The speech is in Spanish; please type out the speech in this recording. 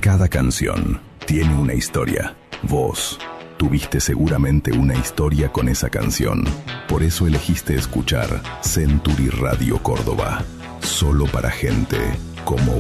Cada canción tiene una historia. Vos tuviste seguramente una historia con esa canción. Por eso elegiste escuchar Century Radio Córdoba. Solo para gente como